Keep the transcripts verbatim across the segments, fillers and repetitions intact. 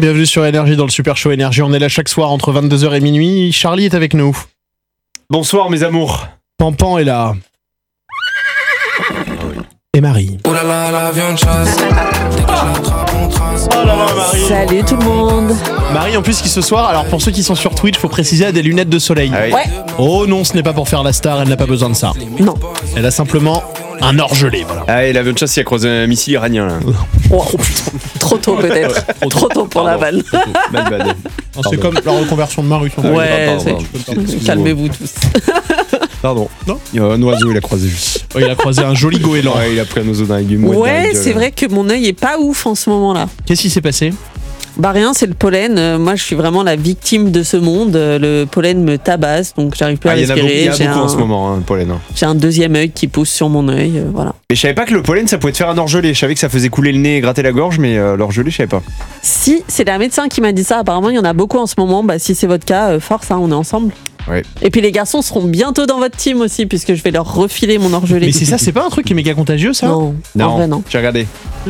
Bienvenue sur Énergie dans le Super Show Énergie. On est là chaque soir entre vingt-deux heures et minuit. Charlie est avec nous. Bonsoir mes amours. Pampan est là. Et Marie. Oh là là, l'avion de chasse. Oh là là, Marie. Salut tout le monde. Marie, en plus, qui ce soir, alors pour ceux qui sont sur Twitch, faut préciser, a des lunettes de soleil. Ah oui. Ouais. Oh non, ce n'est pas pour faire la star, elle n'a pas besoin de ça. Non. Elle a simplement un orgelé, voilà. Ah et l'avion de chasse il a croisé un missile iranien là. Oh, trop tôt peut-être. Trop tôt pour la vanne. Bad bad. Non, c'est comme la reconversion de Marie. Ouais, pardon, c'est- pardon. Excuse-moi. calmez-vous tous. Pardon. Non. Il y a un oiseau il a croisé juste. Oh, il a croisé un joli goéland. Ouais, il a pris un oiseau dans la gueule. Ouais, c'est vrai que mon œil est pas ouf en ce moment-là. Qu'est-ce qui s'est passé? Bah rien, c'est le pollen. Euh, moi, je suis vraiment la victime de ce monde. Euh, Le pollen me tabasse, donc j'arrive plus à Ah, il y en a beaucoup, il y respirer. en a J'ai beaucoup en un, ce moment, hein, le pollen. hein. j'ai un deuxième œil qui pousse sur mon œil. euh, voilà. Mais je savais pas que le pollen ça pouvait te faire un orgelé. Je savais que ça faisait couler le nez et gratter la gorge, mais euh, l'orgelé je savais pas. Si, c'est un médecin qui m'a dit ça. Apparemment, il y en a beaucoup en ce moment. Bah, si c'est votre cas, euh, force, hein, on est ensemble. Ouais. Et puis les garçons seront bientôt dans votre team aussi, puisque je vais leur refiler mon orgelé. Mais c'est ça, c'est pas un truc qui est méga contagieux, ça? Non, en vrai, non. J'ai regardé.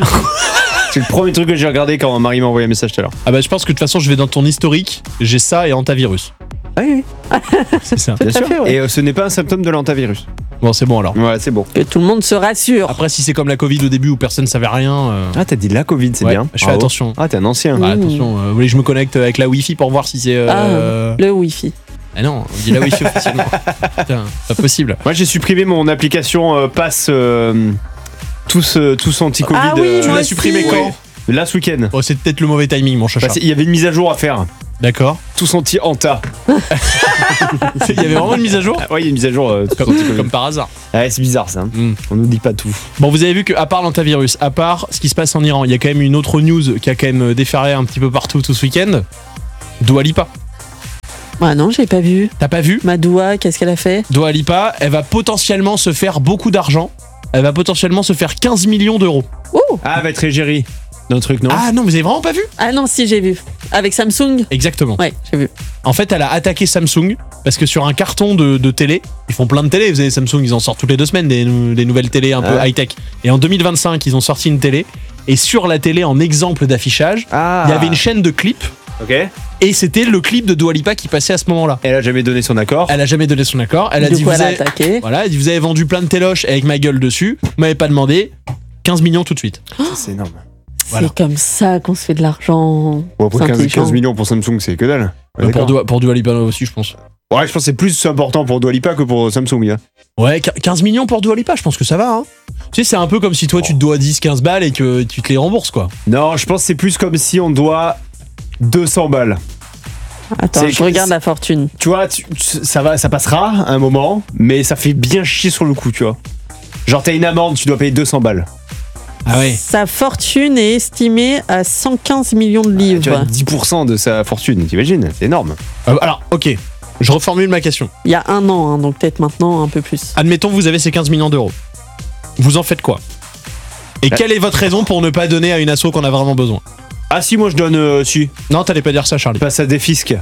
C'est le premier truc que j'ai regardé quand Marie m'a envoyé un message tout à l'heure. Ah bah je pense que de toute façon, je vais dans ton historique, j'ai ça et hantavirus. Ah oui, C'est ça. bien Tout à sûr. fait, ouais. Et euh, ce n'est pas un symptôme de l'antavirus. Bon, c'est bon alors. Ouais, c'est bon. Que tout le monde se rassure. Après, si c'est comme la Covid au début où personne savait rien. euh, Ah, t'as dit la Covid, c'est ouais, bien. Je fais Bravo. attention. Ah, t'es un ancien. Ah, Mmh. attention, euh, vous voulez que je me connecte avec la Wi-Fi pour voir si c'est. Euh... Le Wi-Fi. Ah non, on dit la Wi-Fi officiellement. Putain, pas possible. Moi, j'ai supprimé mon application euh, Pass euh, tous, euh, tous anti-Covid. Ah oui, euh, Tu moi l'as aussi. supprimé quand? là ce week-end. Oh, c'est peut-être le mauvais timing, mon chacha. Parce qu'il y avait une mise à jour à faire. D'accord. Tous anti-anta. Il y avait vraiment une mise à jour? Ah, ouais, il y a une mise à jour. euh, tous Comme, anti-Covid. comme par hasard. Ouais, c'est bizarre ça. hein. Mm. On nous dit pas tout. Bon, vous avez vu qu'à part l'antavirus, à part ce qui se passe en Iran, il y a quand même une autre news qui a quand même déferlé un petit peu partout tout ce week-end. Dua Lipa. Ah non, j'ai pas vu. T'as pas vu? Madoua, qu'est-ce qu'elle a fait? Dua Lipa, elle va potentiellement se faire beaucoup d'argent. Elle va potentiellement se faire quinze millions d'euros. Oh. Ah, elle va être égérie d'un truc, non? Ah non, vous avez vraiment pas vu? Ah non, si, j'ai vu. Avec Samsung? Exactement. Ouais, j'ai vu. En fait, elle a attaqué Samsung parce que sur un carton de, de télé, ils font plein de télé. Vous savez, Samsung, ils en sortent toutes les deux semaines des, des nouvelles télés un peu Ah. high-tech. Et en deux mille vingt-cinq, ils ont sorti une télé. Et sur la télé, en exemple d'affichage, Ah. il y avait une chaîne de clips. Ok. Et c'était le clip de Dua Lipa qui passait à ce moment-là. Elle a jamais donné son accord. Elle a jamais donné son accord. Elle a du dit coup, vous elle a avez, attaqué. voilà, elle dit, vous avez vendu plein de téloches avec ma gueule dessus. Vous m'avez pas demandé. quinze millions tout de suite. Ça, c'est énorme. Voilà. C'est comme ça qu'on se fait de l'argent. Bon, après C'est quinze, intelligent. quinze millions pour Samsung, c'est que dalle. Ouais, pour, d'accord. Dua, pour Dua Lipa aussi, je pense. Ouais, je pense que c'est plus important pour Dua Lipa que pour Samsung. Hein. Ouais, quinze millions pour Dua Lipa, je pense que ça va. Hein. Tu sais, c'est un peu comme si toi, tu te dois dix quinze balles et que tu te les rembourses, quoi. Non, je pense que c'est plus comme si on doit deux cents balles. Attends, C'est- je regarde la fortune. Tu vois, tu- tu- ça, va, ça passera un moment, mais ça fait bien chier sur le coup, tu vois. Genre, t'as une amende, tu dois payer deux cents balles. Ah ouais. Sa fortune est estimée à cent quinze millions de livres. Tu vois, dix pour cent de sa fortune, t'imagines? C'est énorme. Euh, alors, ok. Je reformule ma question. Il y a un an, hein, donc peut-être maintenant un peu plus. Admettons, vous avez ces quinze millions d'euros. Vous en faites quoi? Et Euh. quelle est votre raison pour ne pas donner à une asso qu'on a vraiment besoin? Ah si, moi je donne... Euh, si, Non, t'allais pas dire ça, Charlie. passe à des fiscs.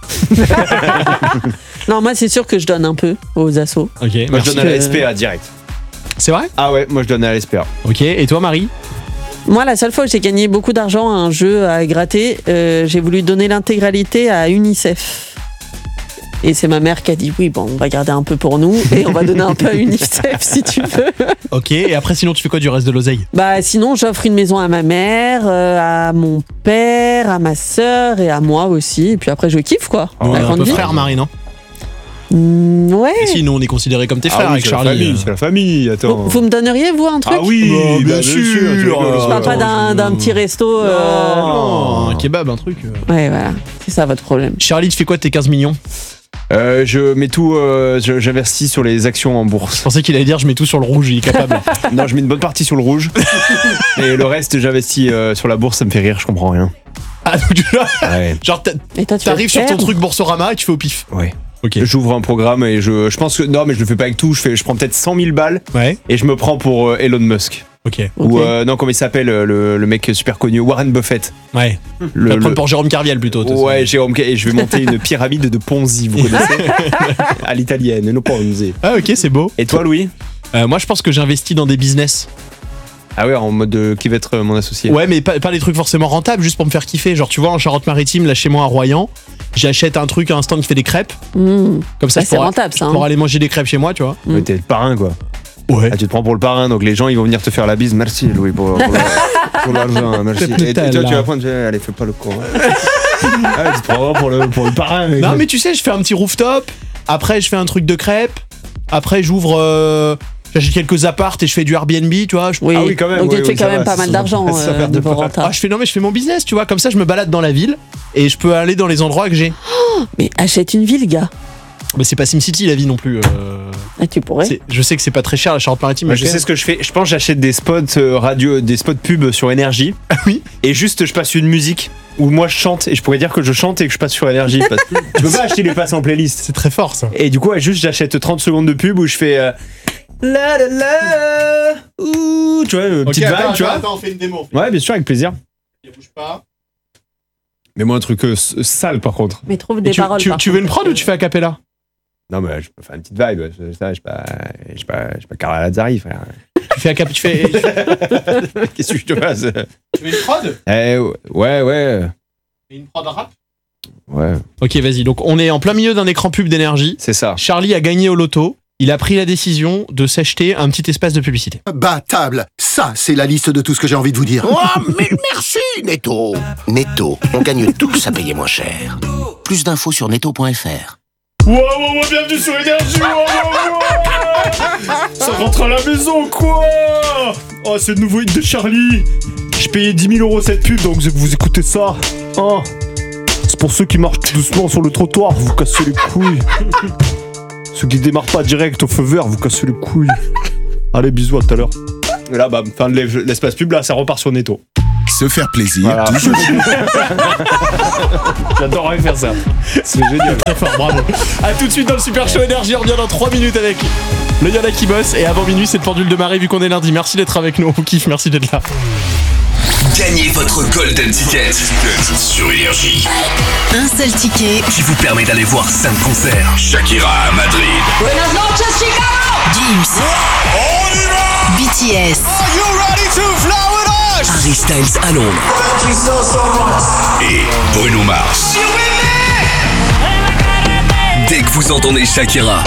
Non, moi c'est sûr que je donne un peu aux assos. Ok, Moi merci. je donne à la que- S P A direct. C'est vrai? Ah ouais, moi je donne à la S P A. Ok, et toi, Marie? Moi, la seule fois où j'ai gagné beaucoup d'argent à un jeu à gratter, euh, j'ai voulu donner l'intégralité à UNICEF. Et c'est ma mère qui a dit oui, bon, on va garder un peu pour nous et on va donner un peu à UNICEF si tu veux. Ok, et après, sinon, tu fais quoi du reste de l'oseille? Bah sinon, j'offre une maison à ma mère, euh, à mon père, à ma sœur et à moi aussi. Et puis après, je kiffe quoi. Nous, on La est un grande peu vie. frères, Marie, non? Mm, ouais. Et si, nous, on est considérés comme tes frères Ah oui, avec c'est la Charlie. famille, euh. c'est la famille, attends. Vous, vous me donneriez vous un truc? Ah oui, Oh, bien bah, sûr. tu rigoles, Je parle pas d'un d'un petit resto. euh, Non, un kebab, un truc. euh. Ouais, voilà. C'est ça votre problème. Charlie, tu fais quoi de tes quinze millions? Euh, je mets tout, euh, je- j'investis sur les actions en Je bourse. pensais qu'il allait dire je mets tout sur le rouge, il est capable. Non, je mets une bonne partie sur le rouge. Et le reste, j'investis euh, sur la bourse, ça me fait rire, je comprends rien. Ah, donc tu vois, Ouais. genre t'a- Et toi, tu vas t'arrives sur ton perdre. truc Boursorama et tu fais au pif. Ouais. Ok. J'ouvre un programme et je, je pense que. Non, mais je le fais pas avec tout. Je, fais, je prends peut-être cent mille balles Ouais. et je me prends pour euh, Elon Musk. Ok. Ok. Ou euh, non, comment il s'appelle euh, le, le mec super connu, Warren Buffett. Ouais. Le, Tu vas le- prendre pour Jérôme Carviel plutôt. toi, Ouais, Jérôme, et je vais monter une pyramide de Ponzi, vous connaissez? À l'italienne, non Ponzi. Ah ok, c'est beau. Et toi, Louis? Euh, moi je pense que j'investis dans des business. Ah ouais, en mode euh, qui va être mon associé. Ouais, mais pas, pas des trucs forcément rentables, juste pour me faire kiffer. Genre, tu vois, en Charente-Maritime, là chez moi à Royan, j'achète un truc à un stand qui fait des crêpes. Mmh. Comme ça, Bah, je c'est pourrais, rentable, ça, hein. pour aller manger des crêpes chez moi, tu vois. Ouais, t'es le parrain quoi. Ouais. Ah, tu te prends pour le parrain, donc les gens ils vont venir te faire la bise. Merci Louis pour, pour, la- pour l'argent, merci. Peut-être Et, et toi là. tu vas prendre, tu vas, allez fais pas le con. Ah, tu te prends vraiment pour le, pour le parrain. mec. Non, mais tu sais, je fais un petit rooftop. Après, je fais un truc de crêpes. Après, j'ouvre. Euh, j'achète quelques appartes et je fais du Airbnb, tu vois. Je- Oui. Ah oui, quand même, Donc oui, tu oui, fais quand ça même va, pas ça mal va. d'argent Ça va euh, faire de niveau pas- rentable. Ah, je fais non, mais je fais mon business, tu vois. Comme ça, je me balade dans la ville et je peux aller dans les endroits que j'ai. Mais achète une ville, gars. Mais c'est pas SimCity la vie non plus. euh. Ah, tu pourrais. C'est- Je sais que c'est pas très cher la Charente-Maritime. Moi, mais je quand sais ce que je fais. Je pense que j'achète des spots euh, radio, des spots pub sur énergie. Ah oui. Et juste je passe une musique où moi je chante et je pourrais dire que je chante et que je passe sur énergie. Parce que tu peux pas acheter les passes en playlist. C'est très fort ça. Et du coup, ouais, juste j'achète trente secondes de pub où je fais euh, la la la ouh, tu vois, une petite vibe, tu vois. on fait une démo. Ouais, bien sûr, avec plaisir. Bouge pas. Mais moi un truc euh, s- sale par contre. Mais trouve Et des tu, paroles. tu- par tu veux une contre, prod ou tu fais a cappella? Non mais je peux faire une petite vibe. ouais. Ça, je suis pas, je suis pas, je suis pas Carla Lazzari, frère. Tu fais a cap- tu fais. Qu'est-ce que je te fasse? Tu veux une prod? Eh ouais, ouais, Une prod rap? ouais. Ok, vas-y. Donc on est en plein milieu d'un écran pub d'énergie. C'est ça. Charlie a gagné au loto. Il a pris la décision de s'acheter un petit espace de publicité. Battable, ça c'est la liste de tout ce que j'ai envie de vous dire. Oh, mais merci, Netto. Netto, on gagne tous à payer moins cher. Plus d'infos sur netto point f r. Wow, wow, wow, bienvenue sur Énergie. Wow, wow, wow. Ça rentre à la maison, quoi. Oh, c'est le nouveau hit de Charlie. J'ai payé dix mille euros cette pub, donc vous écoutez ça. Oh. C'est pour ceux qui marchent tout doucement sur le trottoir, vous cassez les couilles. Ceux qui démarrent pas direct au feu vert, vous cassez les couilles. Allez, bisous, à tout à l'heure. Et là, bah, fin de l'es- l'espace pub, là, ça repart sur Netto. Se faire plaisir, Voilà. toujours. J'adorerais faire ça. C'est génial. Très fort, bravo. A tout de suite dans le Super Show Énergie. On revient dans trois minutes avec le Yana qui bosse. Et avant minuit, c'est le pendule de marée vu qu'on est lundi. Merci d'être avec nous. On vous kiffe. Merci d'être là. Gagnez votre Golden Ticket sur Énergie Un seul ticket. qui vous permet d'aller voir cinq concerts. Shakira à Madrid, Gims. B T S. Harry Styles à Londres et Bruno Mars. Dès que vous entendez Shakira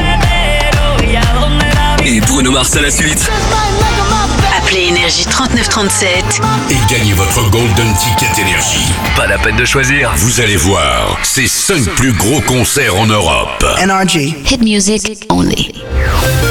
et Bruno Mars à la suite, Appelez Énergie trente-neuf trente-sept. et gagnez votre Golden Ticket Énergie. Pas la peine de choisir, vous allez voir ces cinq plus gros concerts en Europe. Hit music only.